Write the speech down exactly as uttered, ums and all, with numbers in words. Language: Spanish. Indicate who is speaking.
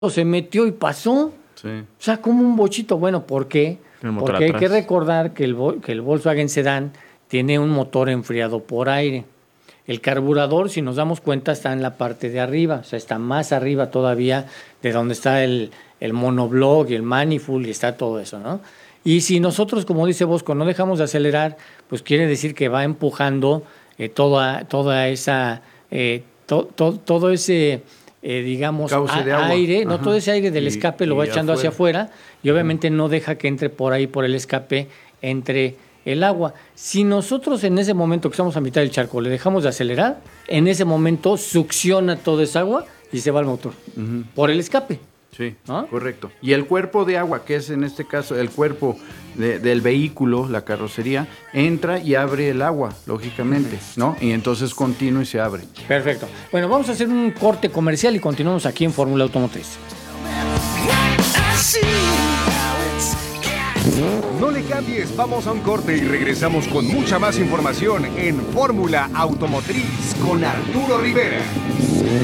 Speaker 1: se metió y pasó.
Speaker 2: Sí.
Speaker 1: O sea, como un bochito. Bueno, ¿por qué?
Speaker 2: El motor
Speaker 1: Porque hay
Speaker 2: atrás.
Speaker 1: que recordar que el, que el Volkswagen Sedán tiene un motor enfriado por aire. El carburador, si nos damos cuenta, está en la parte de arriba, o sea, está más arriba todavía de donde está el, el monoblock y el manifold y está todo eso, ¿no? Y si nosotros, como dice Bosco, no dejamos de acelerar, pues quiere decir que va empujando eh, toda, toda esa, eh, to, to, todo ese, eh, digamos,
Speaker 3: Cauce de
Speaker 1: a,
Speaker 3: agua.
Speaker 1: aire, no
Speaker 3: Ajá.
Speaker 1: todo ese aire del
Speaker 3: Y-
Speaker 1: escape lo va
Speaker 3: y
Speaker 1: echando hacia
Speaker 3: afuera.
Speaker 1: afuera y obviamente no deja que entre por ahí, por el escape, entre el agua. Si nosotros en ese momento que estamos a mitad del charco le dejamos de acelerar, en ese momento succiona toda esa agua y se va al motor.
Speaker 3: Ujú.
Speaker 1: Por el escape.
Speaker 3: Sí,
Speaker 1: ¿Ah?
Speaker 3: correcto. Y el cuerpo de agua, que es en este caso el cuerpo de- del vehículo, la carrocería, entra y abre el agua, lógicamente, ¿no? Y entonces continúa y se abre.
Speaker 1: Perfecto. Bueno, vamos a hacer un corte comercial y continuamos aquí en Fórmula Automotriz.
Speaker 4: No le cambies, vamos a un corte y regresamos con mucha más información en Fórmula Automotriz con Arturo Rivera.